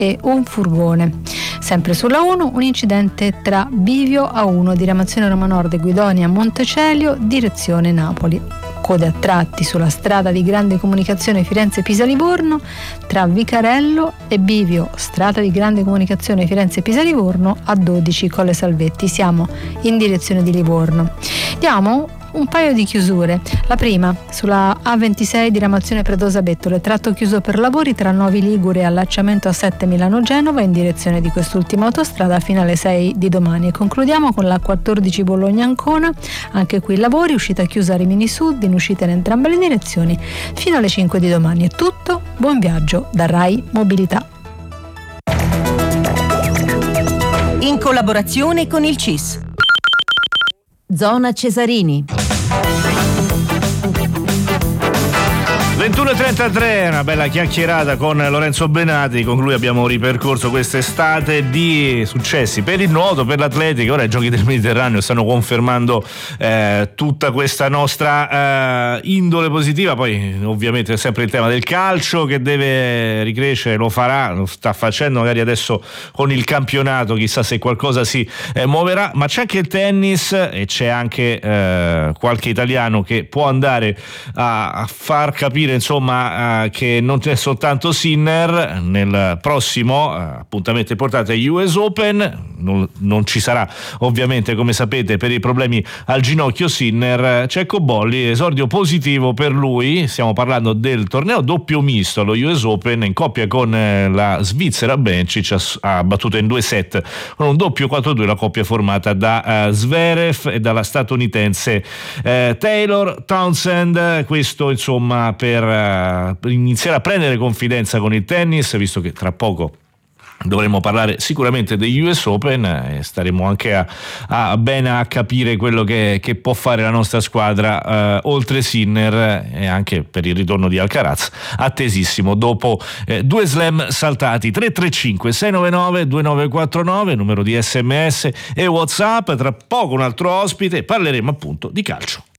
e un furgone. Sempre sulla 1 un incidente tra Bivio A1 diramazione Roma Nord e Guidonia Montecelio direzione Napoli. Code a tratti sulla strada di grande comunicazione Firenze-Pisa-Livorno tra Vicarello e Bivio, strada di grande comunicazione Firenze-Pisa-Livorno a 12 Colle Salvetti. Siamo in direzione di Livorno. Diamo un paio di chiusure. La prima sulla A26 diramazione Predosa-Bettole, tratto chiuso per lavori tra Novi Ligure e allacciamento A7 Milano-Genova in direzione di quest'ultima autostrada fino alle 6 di domani. E concludiamo con la A14 Bologna-Ancona, anche qui lavori, uscita chiusa a Rimini Sud in uscita in entrambe le direzioni fino alle 5 di domani. È tutto, buon viaggio da Rai Mobilità. In collaborazione con il CIS. Zona Cesarini. 21:33, una bella chiacchierata con Lorenzo Benati, con cui abbiamo ripercorso quest'estate di successi per il nuoto, per l'atletica. Ora i Giochi del Mediterraneo stanno confermando tutta questa nostra indole positiva. Poi ovviamente è sempre il tema del calcio che deve ricrescere, lo farà, lo sta facendo magari adesso con il campionato, chissà se qualcosa si muoverà, ma c'è anche il tennis e c'è anche qualche italiano che può andare a far capire insomma che non c'è soltanto Sinner. Nel prossimo appuntamento importante US Open non ci sarà ovviamente, come sapete, per i problemi al ginocchio Sinner. Cecco Bolli, esordio positivo per lui. Stiamo parlando del torneo doppio misto allo US Open in coppia con la Svizzera Bencic, ha battuto in 2 set con un doppio 4-2 la coppia formata da Zverev e dalla statunitense Taylor Townsend. Questo insomma per iniziare a prendere confidenza con il tennis, visto che tra poco dovremo parlare sicuramente degli US Open e staremo anche a bene a capire quello che può fare la nostra squadra oltre Sinner, e anche per il ritorno di Alcaraz, attesissimo dopo 2 slam saltati. 335 699 2949 numero di SMS e WhatsApp. Tra poco un altro ospite, parleremo appunto di calcio.